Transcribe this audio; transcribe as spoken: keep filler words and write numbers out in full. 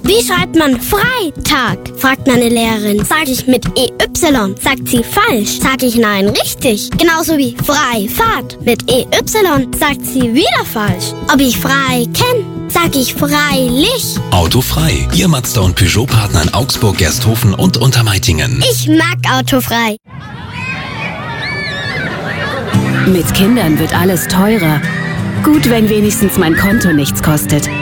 Wie schreibt man Freitag? Fragt meine Lehrerin. Sag ich mit E Y. Sagt sie falsch. Sag ich nein, richtig. Genauso wie Freifahrt. Mit E Y. Sagt sie wieder falsch. Ob ich frei kenn? Sag ich freilich. Autofrei. Ihr Mazda und Peugeot-Partner in Augsburg, Gersthofen und Untermeitingen. Ich mag autofrei. Mit Kindern wird alles teurer. Gut, wenn wenigstens mein Konto nichts kostet.